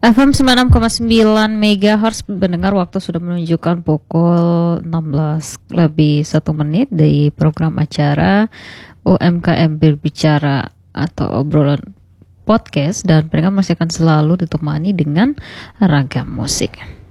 FM 96,9 MHz mendengar waktu sudah menunjukkan pukul 16 lebih 1 menit di program acara UMKM Berbicara atau obrolan podcast, dan mereka masih akan selalu ditemani dengan ragam musik.